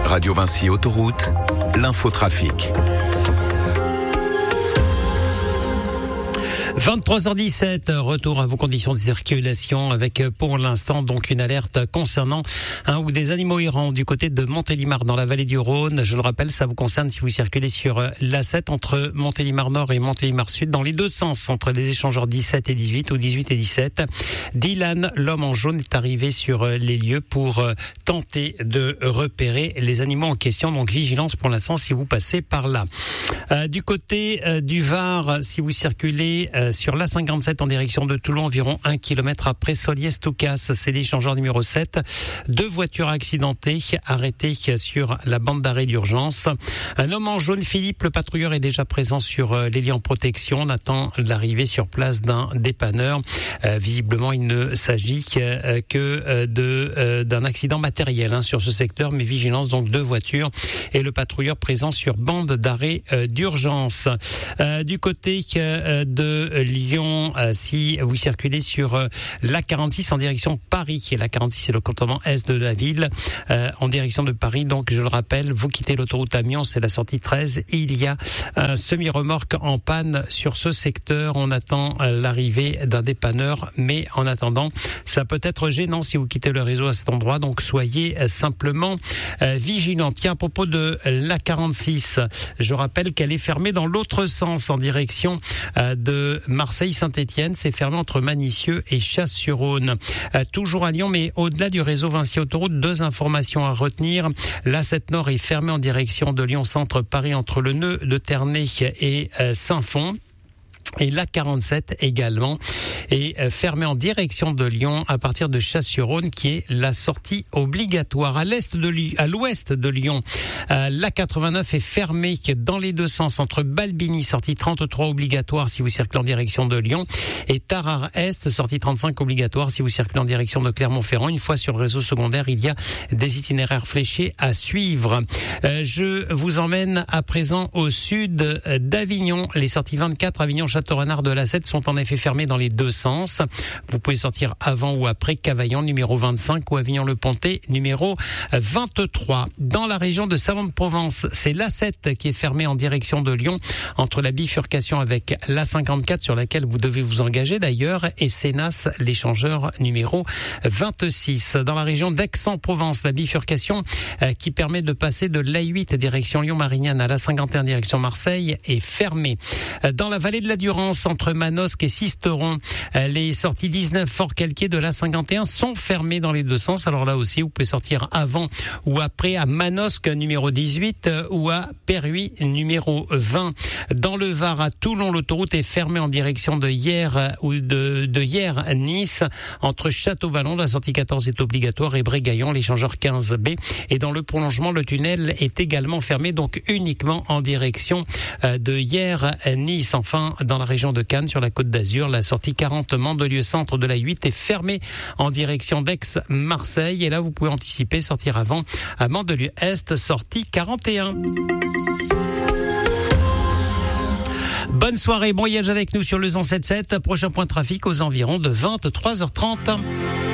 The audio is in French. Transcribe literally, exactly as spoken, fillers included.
Radio Vinci Autoroute, l'infotrafic. vingt-trois heures dix-sept, retour à vos conditions de circulation avec pour l'instant donc une alerte concernant un ou des animaux errants du côté de Montélimar dans la vallée du Rhône. Je le rappelle, ça vous concerne si vous circulez sur l'A sept entre Montélimar Nord et Montélimar Sud dans les deux sens, entre les échangeurs dix-sept et dix-huit ou dix-huit et dix-sept. Dylan, l'homme en jaune, est arrivé sur les lieux pour tenter de repérer les animaux en question. Donc vigilance pour l'instant si vous passez par là. Euh, du côté euh, du Var, si vous circulez euh, sur l'A cinquante-sept en direction de Toulon, environ un kilomètre après Soliès-Toucas, c'est l'échangeur numéro sept. Deux voitures accidentées arrêtées sur la bande d'arrêt d'urgence. Un homme en jaune, Philippe, le patrouilleur, est déjà présent sur euh, les liens en protection. On attend l'arrivée sur place d'un dépanneur. Euh, visiblement, il ne s'agit que, euh, que euh, de euh, d'un accident matériel hein, sur ce secteur, mais vigilance donc deux voitures et le patrouilleur présent sur bande d'arrêt euh, d'urgence. Euh, du côté euh, de Lyon, euh, si vous circulez sur euh, l'A quarante-six en direction Paris, et l'A quarante-six c'est le cantonnement est de la ville, euh, en direction de Paris, donc je le rappelle, vous quittez l'autoroute Amiens, c'est la sortie treize, et il y a un semi-remorque en panne sur ce secteur. On attend euh, l'arrivée d'un dépanneur, mais en attendant, ça peut être gênant si vous quittez le réseau à cet endroit, donc soyez euh, simplement euh, vigilants. Tiens, à propos de l'A quarante-six, je rappelle qu'elle est fermée dans l'autre sens en direction euh, de Marseille-Saint-Étienne. C'est fermé entre Manicieux et Chasse-sur-Rhône. Euh, toujours à Lyon, mais au-delà du réseau Vinci Autoroute, deux informations à retenir. L'A sept Nord est fermé en direction de Lyon-Centre-Paris entre le nœud de Ternay et euh, Saint-Fond. Et l'A quarante-sept également est fermé en direction de Lyon à partir de Chasse-sur-Rhône, qui est la sortie obligatoire. À l'est de Lyon, à l'ouest de Lyon, euh, l'A quatre-vingt-neuf est fermé dans les deux sens entre Balbini, sortie trente-trois obligatoire si vous circulez en direction de Lyon, et Tarare Est, sortie trente-cinq obligatoire si vous circulez en direction de Clermont-Ferrand. Une fois sur le réseau secondaire, il y a des itinéraires fléchés à suivre. Euh, je vous emmène à présent au sud d'Avignon. Les sorties vingt-quatre Avignon Château-Renard de l'A sept sont en effet fermées dans les deux sens. Vous pouvez sortir avant ou après Cavaillon numéro vingt-cinq ou Avignon-le-Pontet numéro vingt-trois. Dans la région de Salon-de-Provence, c'est l'A sept qui est fermée en direction de Lyon entre la bifurcation avec l'A cinquante-quatre sur laquelle vous devez vous engager d'ailleurs et Sénas, l'échangeur numéro vingt-six. Dans la région d'Aix-en-Provence, la bifurcation euh, qui permet de passer de l'A huit direction Lyon-Marignane à l'A cinquante et un direction Marseille est fermée. Dans la vallée de la Durance, entre Manosque et Sisteron, les sorties dix-neuf Fort-Calquier de l'A cinquante et un sont fermées dans les deux sens. Alors là aussi, vous pouvez sortir avant ou après à Manosque numéro dix-huit ou à Perruy numéro vingt. Dans le Var, à Toulon, l'autoroute est fermée en direction de Hyères ou de, de Hyères à Nice. Entre Château-Vallon, la sortie quatorze est obligatoire, et Brégaillon, l'échangeur quinze B. Et dans le prolongement, le tunnel est également fermé, donc uniquement en direction de Hyères à Nice. Enfin, dans la région de Cannes, sur la Côte d'Azur, la sortie quarante Mandelieu centre de la huit est fermée en direction d'Aix-Marseille. Et là, vous pouvez anticiper, sortir avant à Mandelieu Est, sortie quarante et un. Bonne soirée, bon voyage avec nous sur le cent sept sept. Prochain point de trafic aux environs de vingt-trois heures trente.